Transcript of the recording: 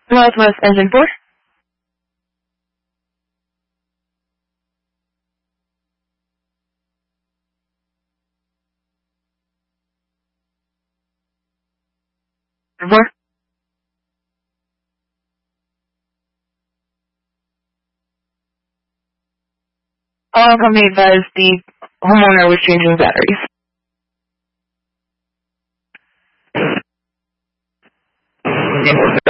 Northwest Engine 4. Four. All company advised the homeowner was changing batteries.